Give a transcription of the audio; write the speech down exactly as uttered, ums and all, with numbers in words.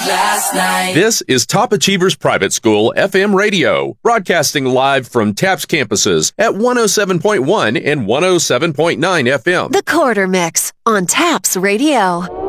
last night. This is Top Achievers Private School F M Radio, broadcasting live from TAPS campuses at one oh seven point one and one oh seven point nine F M. The Quarter Mix on TAPS Radio.